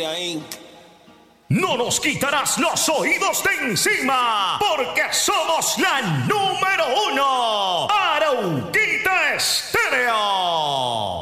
ahí. No nos quitarás los oídos de encima, porque somos la